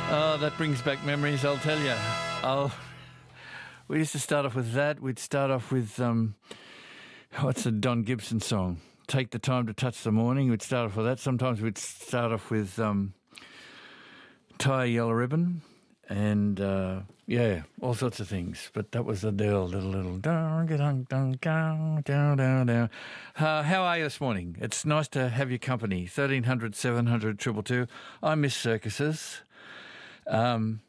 Oh, that brings back memories, I'll tell you. We used to start off with that. We'd start off with, what's a Don Gibson song? Take the Time to Touch the Morning. We'd start off with that. Sometimes we'd start off with Tie a Yellow Ribbon and, all sorts of things. But that was the little down. How are you this morning? It's nice to have your company. 1300 700 222. I miss circuses.